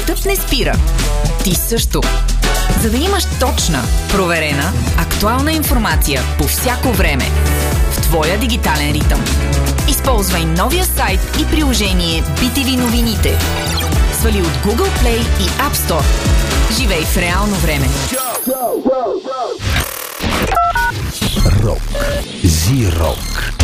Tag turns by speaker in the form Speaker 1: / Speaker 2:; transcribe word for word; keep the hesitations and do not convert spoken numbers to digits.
Speaker 1: Тъп не спира. Ти също. За да имаш точна, проверена, актуална информация по всяко време в твоя дигитален ритъм. Използвай новия сайт и приложение би ти ви новините. Свали от Google Play и App Store. Живей в реално време.
Speaker 2: Рок. Зи-рок.